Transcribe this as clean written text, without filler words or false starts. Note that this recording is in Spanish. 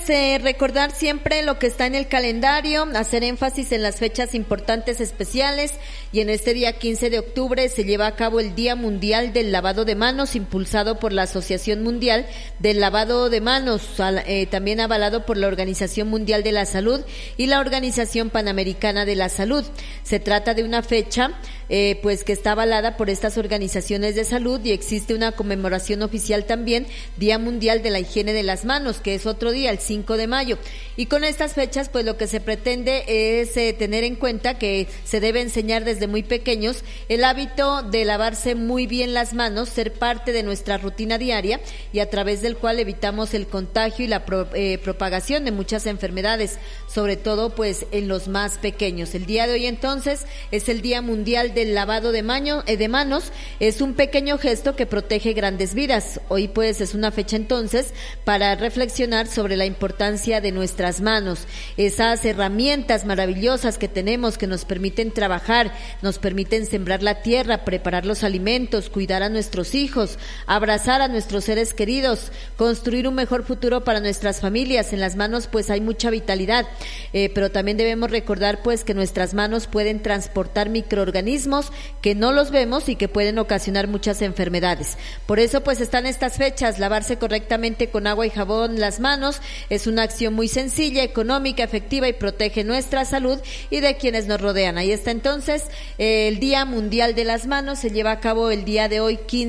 Recordar siempre lo que está en el calendario, hacer énfasis en las fechas importantes especiales, y en este día 15 de octubre se lleva a cabo el Día Mundial del Lavado de Manos, impulsado por la Asociación Mundial del Lavado de Manos, también avalado por la Organización Mundial de la Salud y la Organización Panamericana de la Salud. Se trata de una fecha pues que está avalada por estas organizaciones de salud, y existe una conmemoración oficial también, Día Mundial de la Higiene de las Manos, que es otro día, el 5 de mayo. Y con estas fechas, pues lo que se pretende es tener en cuenta que se debe enseñar desde muy pequeños el hábito de lavarse muy bien las manos, ser parte de nuestra rutina diaria, y a través del cual evitamos el contagio y la propagación de muchas enfermedades, sobre todo pues en los más pequeños. El día de hoy entonces es el Día Mundial del Lavado de manos. Es un pequeño gesto que protege grandes vidas. Hoy pues es una fecha entonces para reflexionar sobre la importancia de nuestras manos, esas herramientas maravillosas que tenemos, que nos permiten trabajar, nos permiten sembrar la tierra, preparar los alimentos, cuidar a nuestros hijos, abrazar a nuestros seres queridos, construir un mejor futuro para nuestras familias. En las manos pues hay mucha vitalidad, pero también debemos recordar pues que nuestras manos pueden transportar microorganismos que no los vemos y que pueden ocasionar muchas enfermedades. Por eso pues están estas fechas. Lavarse correctamente con agua y jabón las manos es una acción muy sencilla, económica, efectiva, y protege nuestra salud y de quienes nos rodean. Ahí está entonces el Día Mundial de las Manos. Se lleva a cabo el día de hoy, 15